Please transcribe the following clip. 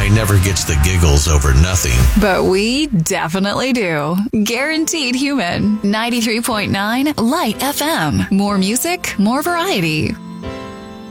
guy never gets the giggles over nothing. But we definitely do. Guaranteed Human. 93.9 Light FM. More music, more variety.